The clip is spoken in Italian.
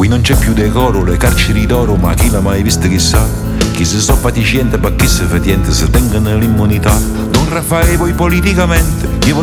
Qui non c'è più decoro, le carceri d'oro, ma chi l'ha mai visto chissà? Chi si so paticiente, ma chi si fetiente, se tengono l'immunità. Don Raffaele poi politicamente